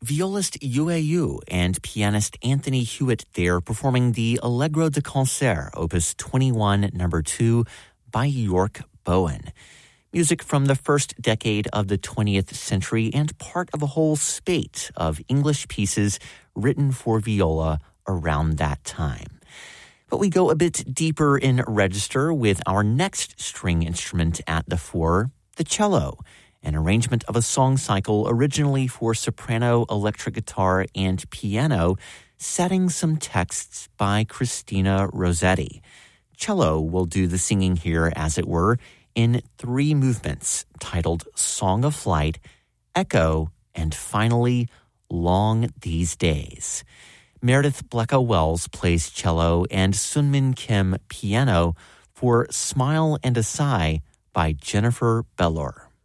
Violist Yue Yu and pianist Anthony Hewitt there performing the Allegro de Concert, Opus 21, No. 2, by York Bowen. Music from the first decade of the 20th century and part of a whole spate of English pieces written for viola around that time. But we go a bit deeper in register with our next string instrument at the fore, the cello, an arrangement of a song cycle originally for soprano, electric guitar, and piano, setting some texts by Christina Rossetti. Cello will do the singing here, as it were, in 3 movements titled Song of Flight, Echo, and finally, Long These Days. Meredith Blecka-Wells plays cello and Sunmin Kim piano for Smile and a Sigh by Jennifer Bellor.